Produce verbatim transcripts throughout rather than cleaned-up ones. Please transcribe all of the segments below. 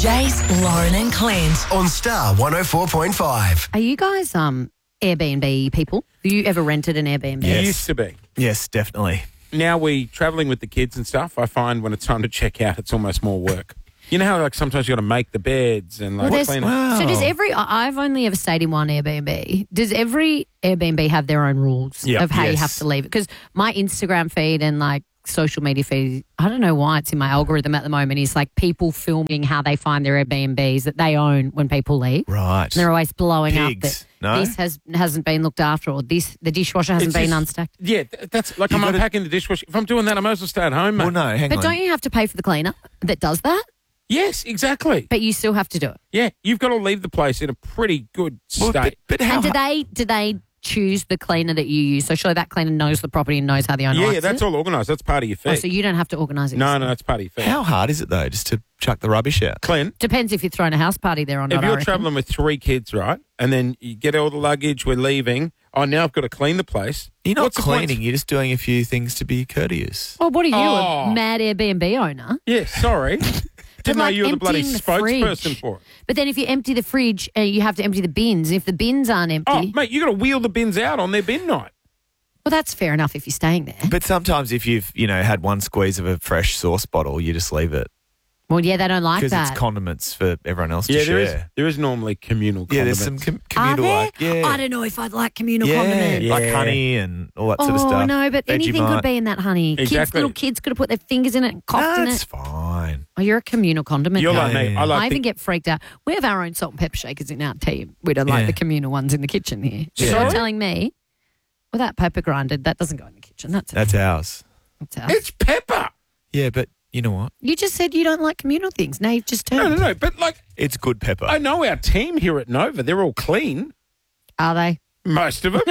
Jace, Lauren and Clint on Star one oh four point five. Are you guys um Airbnb people? Have you ever rented an Airbnb? It used to be. Yes, definitely. Now we travelling with the kids and stuff, I find when it's time to check out, it's almost more work. You know how like sometimes you got to make the beds and like Well, there's- clean it? Wow. So does every? I- I've only ever stayed in one Airbnb. Does every Airbnb have their own rules Yeah. of how you Yes. have to leave it? Because my Instagram feed and like social media feed, I don't know why it's in my algorithm at the moment. Is like people filming how they find their Airbnbs that they own when people leave. Right. And they're always blowing up Pigs, that no? this has hasn't been looked after, or this the dishwasher hasn't It's been just- unstacked. Yeah, th- that's like You I'm gotta- unpacking the dishwasher. If I'm doing that, I might as well stay at home, mate. Well, no, hang But on. don't you have to pay for the cleaner that does that? Yes, exactly. But you still have to do it. Yeah, you've got to leave the place in a pretty good Well, state. but, but how? And do they do they choose the cleaner that you use? So surely that cleaner knows the property and knows how the owner yeah, likes yeah, that's it. all organised. That's part of your fee. Oh, so you don't have to organise it. no, yourself. no, that's part of your fee. how hard is it though, just to chuck the rubbish out? Clint, Depends if you're throwing a house party there or not. if I you're reckon. travelling with three kids, right, and then you get all the luggage, we're leaving. Oh, now I've got to clean the place. You're not What's the point? cleaning. You're just doing a few things to be courteous. Well, what are you, Oh. a mad Airbnb owner? Yeah, sorry. Didn't know like you were the bloody emptying the spokesperson fridge. for it. But then if you empty the fridge, uh, you have to empty the bins. If the bins aren't empty, Oh, mate, you got to wheel the bins out on their bin night. well, that's fair enough if you're staying there. But sometimes if you've, you know, had one squeeze of a fresh sauce bottle, you just leave it. Well, yeah, they don't like Because that. it's condiments for everyone else Yeah, to there is. share. There is normally communal. Yeah, there's condiments. some com- Are communal there? like, yeah. I don't know if I'd like communal yeah, condiments. like Yeah. honey and all that sort of Oh, stuff. no, but anything Vegemite. could be in that honey. Kids, Exactly. little kids could have put their fingers in it and coughed in That's it. fine. Oh, you're a communal condiment. You're guy. like me. I Yeah. like I even the- get freaked out. We have our own salt and pepper shakers in our team. We don't like Yeah. the communal ones in the kitchen here. So Yeah. you're telling me, well, that pepper grinded, that doesn't go in the kitchen. That's, That's ours. that's ours. It's pepper. Yeah, but you know what? You just said you don't like communal things. Now you've just No, turned. no, no. But like, It's good pepper. I know our team here at Nova. They're all clean. Are they? Most of them.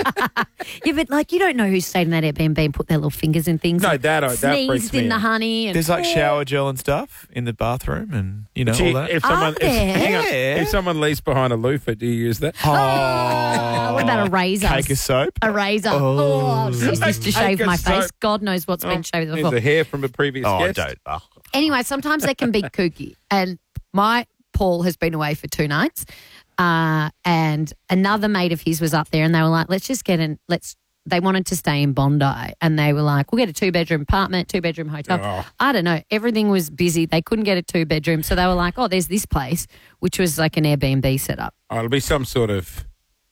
Yeah, but like you don't know who stayed in that Airbnb and put their little fingers in things. No, and that- that freaks sneezed me in the out. honey. And There's like shower gel and stuff in the bathroom and, you know, Gee, all that. if someone, if, there? hang on, Yeah. if someone leaves behind a loofah, do you use that? Oh, what about a razor? Cake of soap. A razor. Oh. Oh, I was used this to Cake shave of my face. soap. God knows what's been shaved There's before. a hair from a previous Oh, guest. don't. Oh. Anyway, sometimes they can be kooky. And my Paul has been away for two nights. Uh, and another mate of his was up there and they were like, let's just get in, let's, they wanted to stay in Bondi and they were like, we'll get a two bedroom apartment, two bedroom hotel. Oh. I don't know. Everything was busy. They couldn't get a two bedroom. So they were like, oh, there's this place, which was like an Airbnb setup. Oh, it'll be some sort of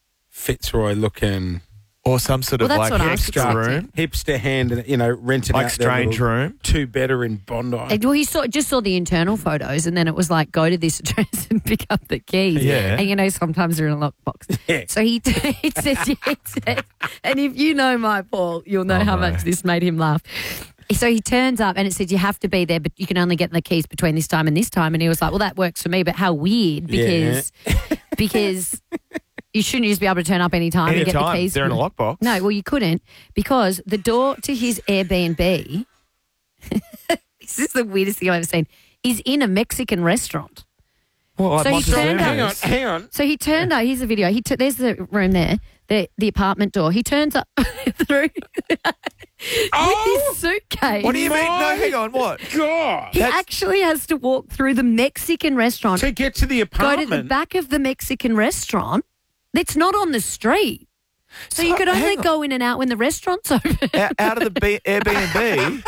Fitzroy looking Or some sort Well, of that's like what I was extra expecting. room. hipster hand, and you know, renting Like out their strange little room. two better in Bondi. And, well, he saw, just saw the internal photos and then it was like, go to this address and pick up the keys. Yeah. And, you know, sometimes they're in a lockbox. Yeah. So he, it says, it says, and if you know my Paul, you'll know Oh, how no. much this made him laugh. So he turns up and it says you have to be there, but you can only get the keys between this time and this time. And he was like, well, that works for me, but how weird because because you shouldn't just be able to turn up any time and get the Anytime. keys. They're in a lockbox. No, well, you couldn't because the door to his Airbnb, this is the weirdest thing I've ever seen, is in a Mexican restaurant. Well, So I'd he like to turned see up- hang on, this. hang on. So he turned up. Here's the video. He t- there's the room there, the the apartment door. He turns up through Oh, with his suitcase. What do you mean? No, My- hang on. What? God. He actually has to walk through the Mexican restaurant, To get to the go apartment. to the back of the Mexican restaurant. It's not on the street. So, you So, could only hang on. go in and out when the restaurant's open. Out, out of the B- Airbnb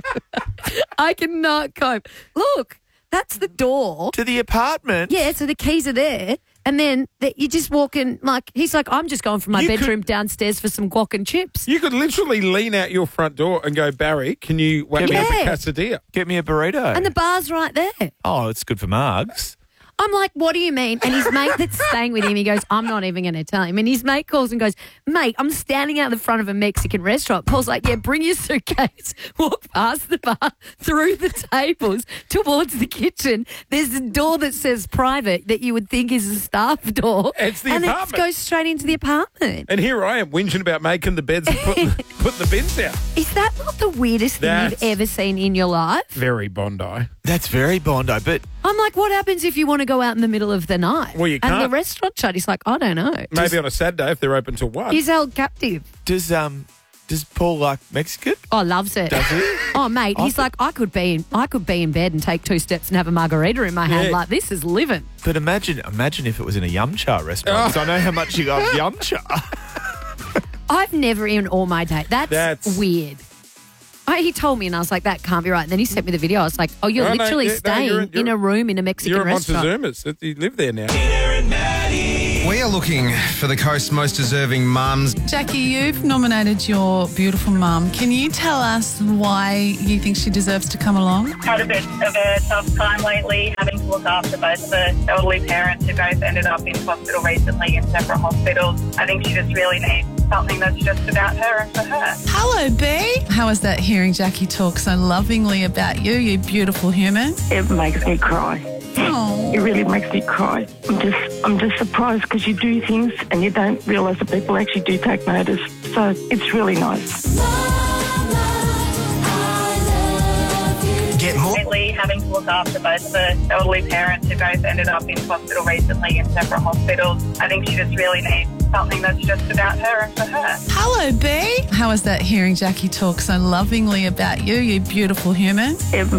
I cannot cope. Look, that's the door. to the apartment. Yeah, so the keys are there. And then the, you just walk in, like, he's like, I'm just going from my You could- bedroom downstairs for some guac and chips. You could literally lean out your front door and go, Barry, can you whack me up a Yeah. quesadilla? Get me a burrito. And the bar's right there. oh, it's good for mugs. I'm like, what do you mean? And his mate that's staying with him, he goes, I'm not even going to tell him. And his mate calls and goes, mate, I'm standing out the front of a Mexican restaurant. Paul's like, yeah, bring your suitcase, walk past the bar, through the tables, towards the kitchen. There's a door that says private that you would think is a staff door. It's the and it apartment. goes straight into the apartment. And here I am whinging about making the beds and putting, putting the bins out. Is that not the weirdest thing That's- you've ever seen in your life? Very Bondi. That's very Bondi, but I'm like, what happens if you want to go out in the middle of the night? Well, you And the can't. restaurant shut. He's like, I don't know. Maybe on a Saturday if they're open till one. He's held captive. does um Does Paul like Mexican? Oh, loves it. Does he? Oh, mate, I he's thi- like, I could be in, I could be in bed and take two steps and have a margarita in my hand. Yeah. Like, this is living. But imagine, imagine if it was in a yum cha restaurant. 'cause I know how much you love yum cha. I've never eaten all my day. That's, That's- weird. I, he told me, and I was like, that can't be right. And then he sent me the video. I was like, oh, you're Oh, no, literally yeah, no, staying you're- in you're- a room in a Mexican You're at restaurant. Montezuma's. You live there now. We are looking for the coast's most deserving mums. Jackie, you've nominated your beautiful mum. Can you tell us why you think she deserves to come along? Had a bit of a tough time lately, having to look after both of the elderly parents who both ended up in hospital recently in separate hospitals. I think she just really needs something that's just about her and for her. Hello, B. How is that hearing Jackie talk so lovingly about you, you beautiful human? It makes me cry. Oh. It really makes me cry. I'm just, I'm just surprised because you do things and you don't realise that people actually do take notice. So it's really nice. Get more. Lately, having to look after both of the elderly parents who both ended up in hospital recently in separate hospitals. I think she just really needs something that's just about her and for her. Hello, B. How is that hearing Jackie talk so lovingly about you, you beautiful human? It